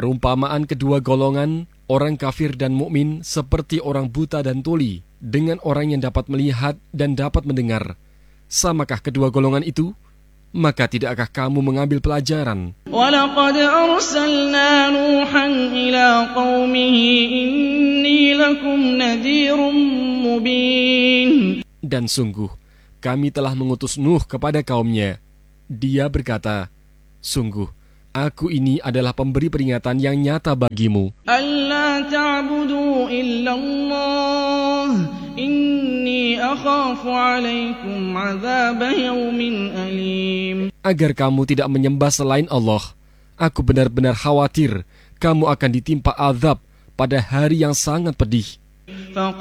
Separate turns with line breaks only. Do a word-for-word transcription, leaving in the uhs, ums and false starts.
Perumpamaan kedua golongan, orang kafir dan mukmin, seperti orang buta dan tuli, dengan orang yang dapat melihat dan dapat mendengar. Samakah kedua golongan itu? Maka tidakkah kamu mengambil pelajaran?
وَلَقَدْ أَرْسَلْنَا نُوحًا إِلَىٰ قَوْمِهِ إِنِّي لَكُمْ نَذِيرٌ مُّبِينٌ. Dan sungguh, kami telah mengutus Nuh kepada kaumnya. Dia berkata, sungguh, aku ini adalah pemberi peringatan yang nyata bagimu. أَلَّا تَعْبُدُوا إِلَّا اللَّهَ إِنِّي أَخَافُ عَلَيْكُمْ عَذَابَ يَوْمٍ أَلِيمٍ.
Agar kamu tidak menyembah selain Allah. Aku benar-benar khawatir kamu akan ditimpa azab pada hari yang sangat pedih.
فَقَالَ